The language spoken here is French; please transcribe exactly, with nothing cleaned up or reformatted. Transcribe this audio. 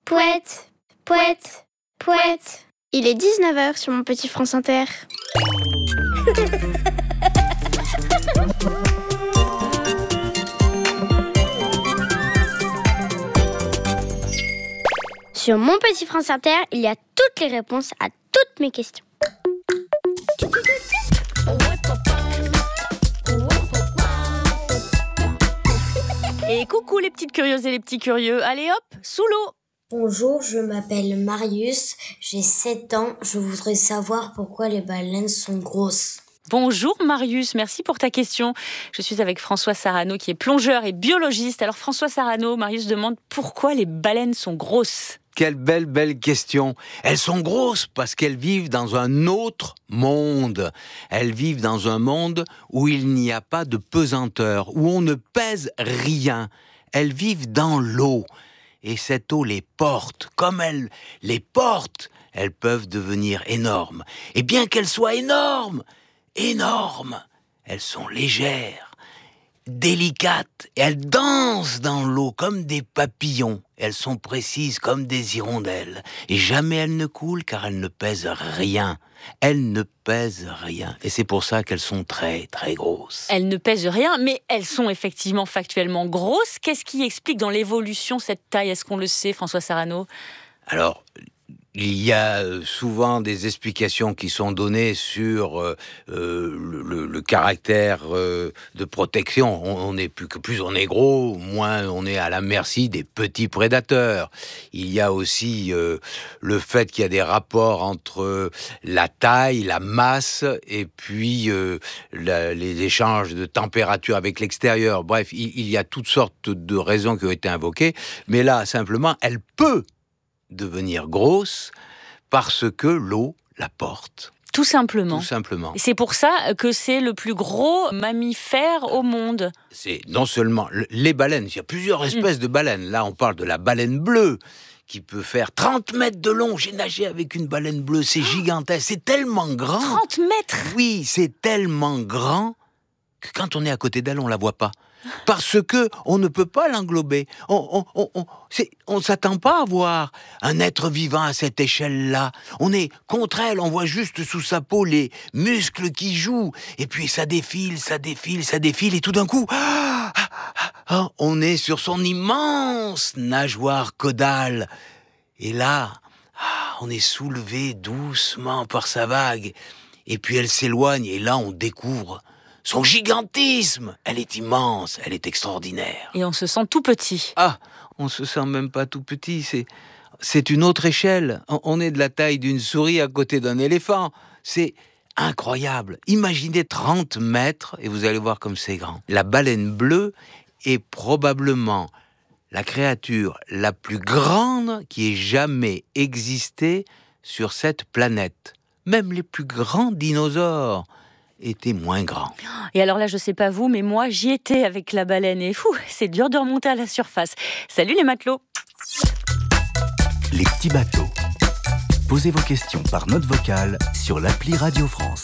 Pouette, pouette, pouette. Il est dix-neuf heures sur mon petit France Inter. Sur mon petit France Inter, il y a toutes les réponses à toutes mes questions. Et coucou les petites curieuses et les petits curieux, allez hop, sous l'eau. Bonjour, je m'appelle Marius, j'ai sept ans, je voudrais savoir pourquoi les baleines sont grosses. Bonjour Marius, merci pour ta question. Je suis avec François Sarano qui est plongeur et biologiste. Alors François Sarano, Marius demande pourquoi les baleines sont grosses. Quelle belle, belle question. Elles sont grosses parce qu'elles vivent dans un autre monde. Elles vivent dans un monde où il n'y a pas de pesanteur, où on ne pèse rien. Elles vivent dans l'eau. Et cette eau les porte. Comme elle les porte, elles peuvent devenir énormes. Et bien qu'elles soient énormes, énormes, elles sont légères, délicates, et elles dansent dans l'eau comme des papillons. Elles sont précises comme des hirondelles. Et jamais elles ne coulent car elles ne pèsent rien. Elles ne pèsent rien. Et c'est pour ça qu'elles sont très, très grosses. Elles ne pèsent rien, mais elles sont effectivement factuellement grosses. Qu'est-ce qui explique dans l'évolution cette taille ? Est-ce qu'on le sait, François Sarano ? Alors, il y a souvent des explications qui sont données sur euh, le, le, le caractère euh, de protection. On, on est plus que plus on est gros, moins on est à la merci des petits prédateurs. Il y a aussi euh, le fait qu'il y a des rapports entre la taille, la masse et puis euh, la, les échanges de température avec l'extérieur. Bref, il, il y a toutes sortes de raisons qui ont été invoquées. Mais là, simplement, elle peut devenir grosse parce que l'eau la porte. Tout simplement. Tout simplement. Et c'est pour ça que c'est le plus gros mammifère au monde. C'est non seulement les baleines, il y a plusieurs espèces mmh. de baleines. Là, on parle de la baleine bleue qui peut faire trente mètres de long. J'ai nagé avec une baleine bleue, c'est oh. gigantesque, c'est tellement grand. trente mètres ? Oui, c'est tellement grand que quand on est à côté d'elle, on la voit pas. Parce que on ne peut pas l'englober. On, on, on, on, c'est, on s'attend pas à voir un être vivant à cette échelle-là. On est contre elle, on voit juste sous sa peau les muscles qui jouent. Et puis ça défile, ça défile, ça défile, et tout d'un coup, ah, ah, ah, on est sur son immense nageoire caudale. Et là, ah, on est soulevé doucement par sa vague. Et puis elle s'éloigne, et là on découvre son gigantisme. Elle est immense, elle est extraordinaire. Et on se sent tout petit. Ah, on se sent même pas tout petit, c'est, c'est une autre échelle. On est de la taille d'une souris à côté d'un éléphant. C'est incroyable. Imaginez trente mètres et vous allez voir comme c'est grand. La baleine bleue est probablement la créature la plus grande qui ait jamais existé sur cette planète. Même les plus grands dinosaures était moins grand. Et alors là, je sais pas vous, mais moi, j'y étais avec la baleine et fou, c'est dur de remonter à la surface. Salut les matelots. Les petits bateaux. Posez vos questions par note vocale sur l'appli Radio France.